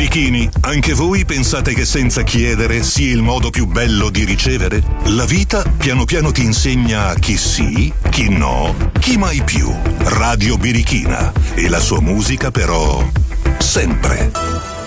Birichini, anche voi pensate che senza chiedere sia il modo più bello di ricevere? La vita piano piano ti insegna chi sì, chi no, chi mai più. Radio Birichina. E la sua musica però sempre.